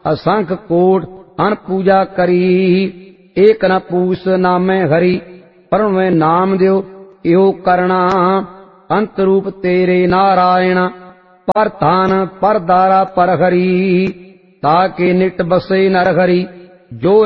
असंख coat अन पूजा करी। एक न पूस नामे हरि पर में नाम दियो यो करना। अंत रूप तेरे नारायण पर धान पर दारा पर हरि। ताके निट बसे नर हरि जो